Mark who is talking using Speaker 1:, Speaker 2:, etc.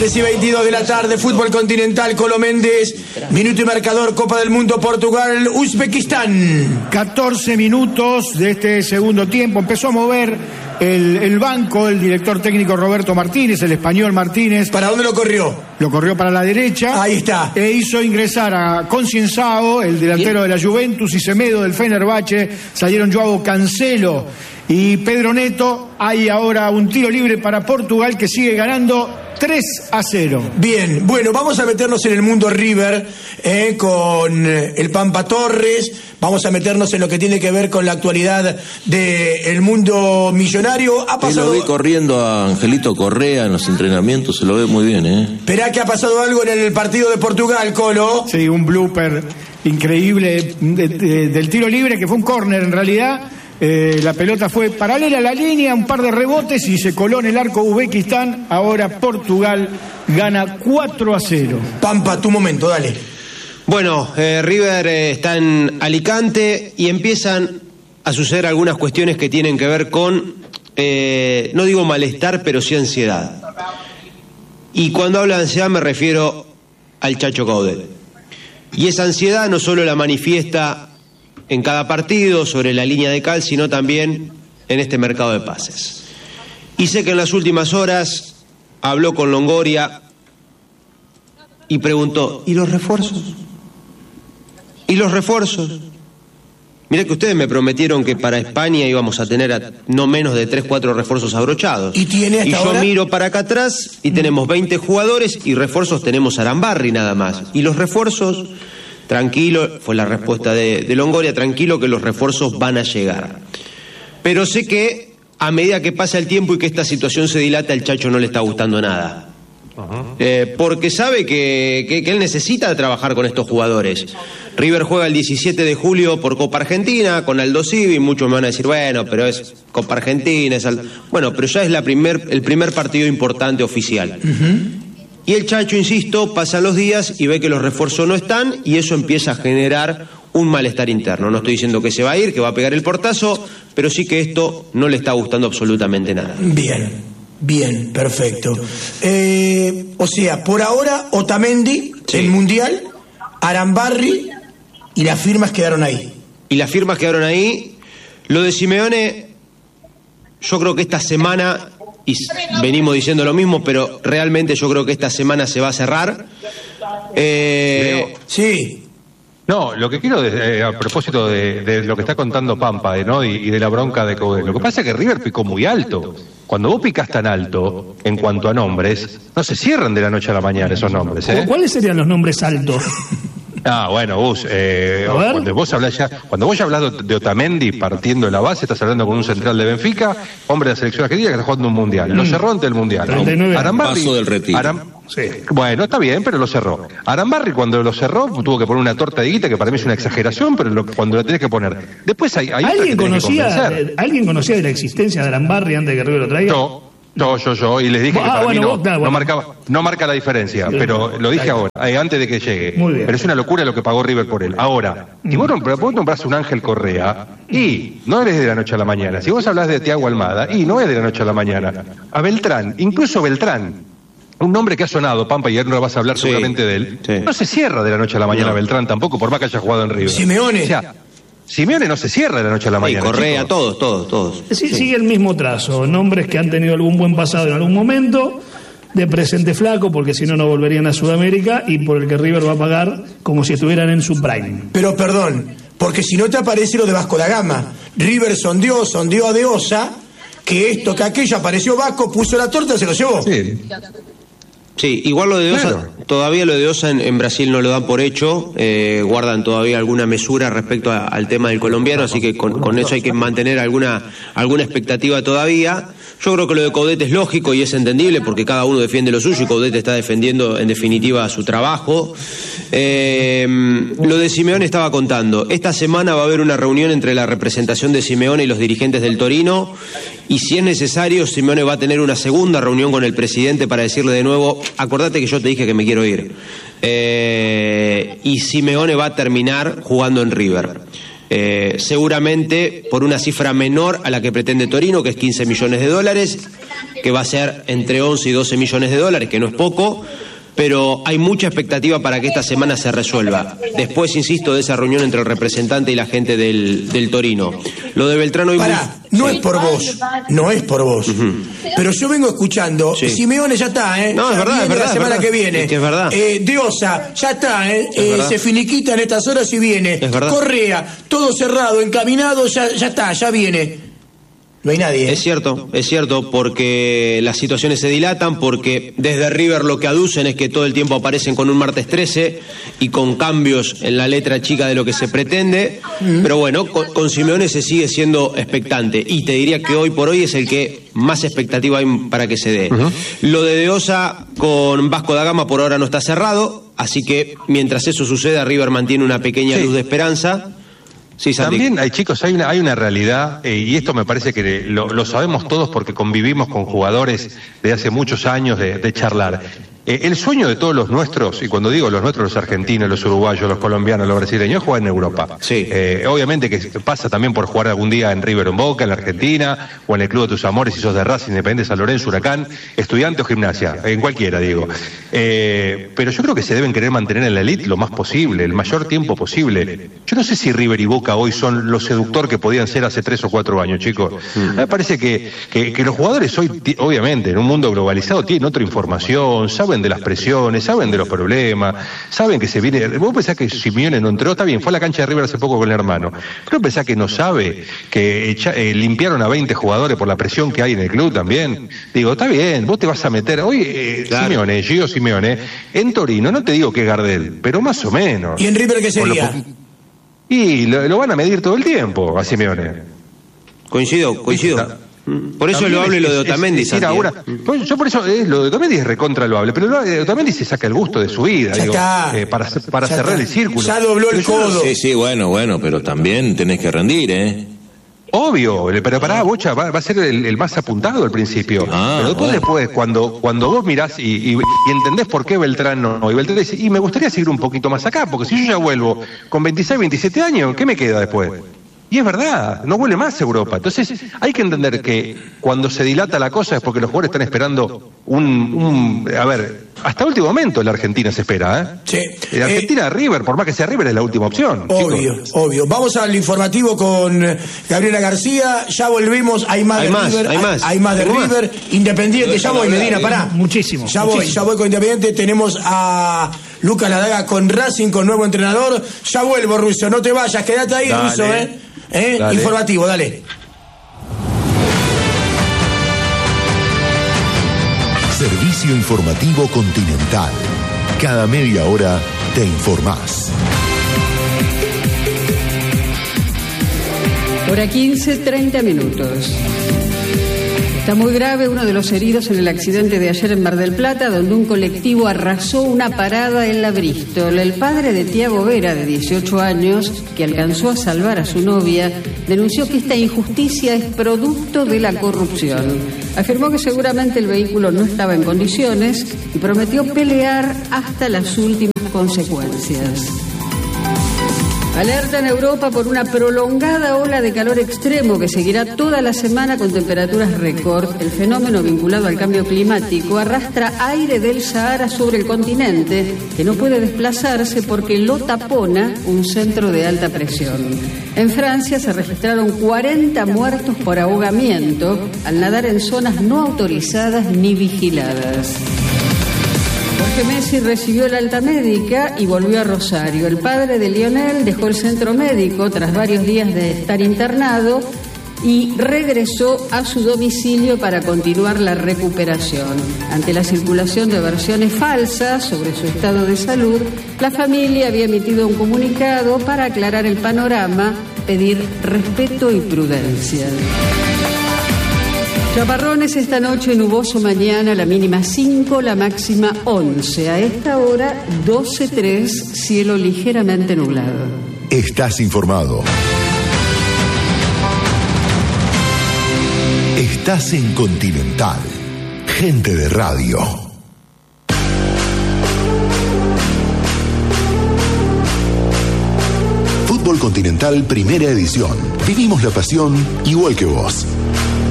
Speaker 1: 3:22 de la tarde, fútbol continental, Colo Méndez, minuto y marcador, Copa del Mundo, Portugal, Uzbekistán.
Speaker 2: 14 minutos de este segundo tiempo, empezó a mover el banco, el director técnico Roberto Martínez, el español Martínez.
Speaker 1: ¿Para dónde lo corrió?
Speaker 2: Lo corrió para la derecha.
Speaker 1: Ahí está.
Speaker 2: E hizo ingresar a Concienzao, el delantero de la Juventus, y Semedo del Fenerbahce. Salieron Joao Cancelo y Pedro Neto. Hay ahora un tiro libre para Portugal que sigue ganando 3-0.
Speaker 1: Bien, bueno, vamos a meternos en el mundo River con el Pampa Torres. Vamos a meternos en lo que tiene que ver con la actualidad del mundo millonario. Ha pasado...
Speaker 3: Lo vi corriendo a Angelito Correa en los entrenamientos, se lo ve muy bien,
Speaker 1: Esperá que ha pasado algo en el partido de Portugal, Colo.
Speaker 2: Sí, un blooper increíble del tiro libre, que fue un córner en realidad. La pelota fue paralela a la línea, un par de rebotes y se coló en el arco Uzbekistán. Ahora Portugal gana 4-0.
Speaker 1: Pampa, tu momento, dale.
Speaker 4: Bueno, River está en Alicante y empiezan a suceder algunas cuestiones que tienen que ver con, no digo malestar, pero sí ansiedad. Y cuando hablo de ansiedad me refiero al Chacho Coudet. Y esa ansiedad no solo la manifiesta en cada partido sobre la línea de cal, sino también en este mercado de pases. Y sé que en las últimas horas habló con Longoria y preguntó, ¿y los refuerzos? ¿Y los refuerzos? Mirá que ustedes me prometieron que para España íbamos a tener no menos de 3-4 refuerzos abrochados.
Speaker 1: ¿Y tiene hasta ahora?
Speaker 4: Yo miro para acá atrás y tenemos 20 jugadores y refuerzos tenemos a Arambarri nada más. ¿Y los refuerzos? Tranquilo, fue la respuesta de Longoria, tranquilo que los refuerzos van a llegar. Pero sé que a medida que pasa el tiempo y que esta situación se dilata, el Chacho no le está gustando nada. Porque sabe que él necesita trabajar con estos jugadores. River juega el 17 de julio por Copa Argentina con Aldo Civi. Muchos me van a decir, bueno, pero es Copa Argentina. Bueno, pero ya es el primer partido importante oficial. Y el Chacho, insisto, pasan los días y ve que los refuerzos no están y eso empieza a generar un malestar interno. No estoy diciendo que se va a ir, que va a pegar el portazo, pero sí que esto no le está gustando absolutamente nada.
Speaker 1: Bien, perfecto. O sea, por ahora, Otamendi, sí, el Mundial, Arambarri y las firmas quedaron ahí.
Speaker 4: Y las firmas quedaron ahí. Lo de Simeone, yo creo que esta semana... Y venimos diciendo lo mismo, pero realmente yo creo que esta semana se va a cerrar.
Speaker 1: Sí.
Speaker 5: No, lo que quiero a propósito de lo que está contando Pampa, ¿no? y de la bronca de Coudet. Lo que pasa es que River picó muy alto. Cuando vos picás tan alto, en cuanto a nombres, no se cierran de la noche a la mañana esos nombres,
Speaker 6: ¿Cuáles serían los nombres altos?
Speaker 5: Bueno, Gus, cuando vos ya hablas de Otamendi partiendo de la base, estás hablando con un central de Benfica, hombre de la selección argentina que está jugando un mundial. Lo cerró ante el mundial.
Speaker 6: 39
Speaker 5: Arambarri,
Speaker 3: paso del retiro.
Speaker 5: Sí. Bueno, está bien, pero lo cerró. Arambarri, cuando lo cerró, tuvo que poner una torta de guita, que para mí es una exageración, pero cuando la tenés que poner. Después hay
Speaker 6: ¿Alguien conocía de la existencia de Arambarri antes de que River lo traiga?
Speaker 5: Yo, y les dije que para mí no marca la diferencia, pero lo dije ahora, antes de que llegue.
Speaker 6: Muy bien.
Speaker 5: Pero es una locura lo que pagó River por él. Ahora, si vos nombrás un Ángel Correa, y no eres de la noche a la mañana. Si vos hablás de Thiago Almada, y no es de la noche a la mañana. A Beltrán, incluso Beltrán, un nombre que ha sonado, Pampa, y ahora vas a hablar seguramente de él, no se cierra de la noche a la mañana Beltrán tampoco, por más que haya jugado en River.
Speaker 1: Simeone.
Speaker 5: O sea, Simeone no se cierra de la noche a la mañana.
Speaker 4: Correa, todos.
Speaker 6: Sí, sigue el mismo trazo. Nombres que han tenido algún buen pasado en algún momento, de presente flaco, porque si no, no volverían a Sudamérica, y por el que River va a pagar como si estuvieran en su prime.
Speaker 1: Pero perdón, porque si no te aparece lo de Vasco da Gama. River sondeó a De Osa, que esto, que aquello, apareció Vasco, puso la torta, se lo llevó.
Speaker 4: Sí, igual lo de Osa, todavía lo de Osa en Brasil no lo dan por hecho, guardan todavía alguna mesura respecto al tema del colombiano, así que con eso hay que mantener alguna expectativa todavía. Yo creo que lo de Coudet es lógico y es entendible porque cada uno defiende lo suyo y Coudet está defendiendo en definitiva su trabajo. Lo de Simeone estaba contando, esta semana va a haber una reunión entre la representación de Simeone y los dirigentes del Torino y si es necesario Simeone va a tener una segunda reunión con el presidente para decirle de nuevo, acordate que yo te dije que me quiero ir. Y Simeone va a terminar jugando en River. seguramente por una cifra menor a la que pretende Torino, que es 15 millones de dólares, que va a ser entre 11 y 12 millones de dólares, que no es poco, pero hay mucha expectativa para que esta semana se resuelva. Después, insisto, de esa reunión entre el representante y la gente del Torino. Lo de Beltrán hoy...
Speaker 1: No es por vos, no es por vos. Pero yo vengo escuchando, Simeone ya está,
Speaker 4: No, es verdad, es verdad.
Speaker 1: La semana que viene.
Speaker 4: Es verdad.
Speaker 1: Diosa, ya está, se finiquita en estas horas y viene.
Speaker 4: Es verdad.
Speaker 1: Correa, todo cerrado, encaminado, ya está, ya viene. No hay nadie.
Speaker 4: Es cierto, porque las situaciones se dilatan, porque desde River lo que aducen es que todo el tiempo aparecen con un martes 13 y con cambios en la letra chica de lo que se pretende, pero bueno, con Simeone se sigue siendo expectante, y te diría que hoy por hoy es el que más expectativa hay para que se dé. Lo de Osa con Vasco da Gama por ahora no está cerrado, así que mientras eso suceda, River mantiene una pequeña luz de esperanza. Sí,
Speaker 5: también hay, chicos, hay una realidad, y esto me parece que lo sabemos todos porque convivimos con jugadores de hace muchos años de charlar. El sueño de todos los nuestros, y cuando digo los nuestros, los argentinos, los uruguayos, los colombianos, los brasileños, es jugar en Europa.
Speaker 4: Sí.
Speaker 5: Obviamente que pasa también por jugar algún día en River o en Boca, en la Argentina, o en el Club de tus Amores, si sos de Racing, Independiente, San Lorenzo, Huracán, Estudiante o Gimnasia, en cualquiera, digo. Pero yo creo que se deben querer mantener en la elite lo más posible, el mayor tiempo posible. Yo no sé si River y Boca hoy son lo seductor que podían ser hace 3 o 4 años, chicos. Me parece que los jugadores hoy, obviamente, en un mundo globalizado, tienen otra información, saben de las presiones, saben de los problemas, saben que se viene... Vos pensás que Simeone no entró, está bien, fue a la cancha de River hace poco con el hermano, pero pensás que no sabe que limpiaron a 20 jugadores por la presión que hay en el club también. Digo, está bien, vos te vas a meter... Hoy Simeone, Gio Simeone, en Torino, no te digo que Gardel, pero más o menos.
Speaker 1: ¿Y en River qué sería?
Speaker 5: Y lo van a medir todo el tiempo a Simeone.
Speaker 4: Coincido. Por eso lo hablo y lo de Otamendi.
Speaker 5: Yo por eso lo de Otamendi es recontra loable, pero lo de Otamendi se saca el gusto de su vida, para cerrar el círculo.
Speaker 1: Ya dobló el codo.
Speaker 3: Sí, bueno, pero también tenés que rendir,
Speaker 5: Obvio, pero pará, Bocha, va a ser el más apuntado al principio. Pero después, cuando vos mirás y entendés por qué Beltrán no, y Beltrán dice, y me gustaría seguir un poquito más acá, porque si yo ya vuelvo con 26, 27 años, ¿qué me queda después? Y es verdad, no vuelve más Europa. Entonces hay que entender que cuando se dilata la cosa es porque los jugadores están esperando hasta último momento la Argentina se espera,
Speaker 1: Sí.
Speaker 5: La Argentina River, por más que sea River, es la última opción.
Speaker 1: Obvio. Vamos al informativo con Gabriela García, ya volvimos, hay más de River, Independiente, ya voy, Medina, pará.
Speaker 6: Muchísimo.
Speaker 1: Ya voy con Independiente, tenemos a Lucas Ladaga con Racing, con nuevo entrenador, ya vuelvo, Russo, no te vayas, quédate ahí, Russo, Dale. Informativo, dale.
Speaker 7: Servicio informativo Continental. Cada media hora te informás.
Speaker 8: Hora 15, 30 minutos. Está muy grave uno de los heridos en el accidente de ayer en Mar del Plata, donde un colectivo arrasó una parada en la Bristol. El padre de Tiago Vera, de 18 años, que alcanzó a salvar a su novia, denunció que esta injusticia es producto de la corrupción. Afirmó que seguramente el vehículo no estaba en condiciones y prometió pelear hasta las últimas consecuencias. Alerta en Europa por una prolongada ola de calor extremo que seguirá toda la semana con temperaturas récord. El fenómeno vinculado al cambio climático arrastra aire del Sahara sobre el continente, que no puede desplazarse porque lo tapona un centro de alta presión. En Francia se registraron 40 muertos por ahogamiento al nadar en zonas no autorizadas ni vigiladas. Jorge Messi recibió la alta médica y volvió a Rosario. El padre de Lionel dejó el centro médico tras varios días de estar internado y regresó a su domicilio para continuar la recuperación. Ante la circulación de versiones falsas sobre su estado de salud, la familia había emitido un comunicado para aclarar el panorama, pedir respeto y prudencia. Chaparrones esta noche, nuboso mañana, la mínima 5, la máxima 11. A esta hora, 12:03, cielo ligeramente nublado.
Speaker 7: Estás informado. Estás en Continental. Gente de radio. Fútbol Continental Primera Edición. Vivimos la pasión igual que vos.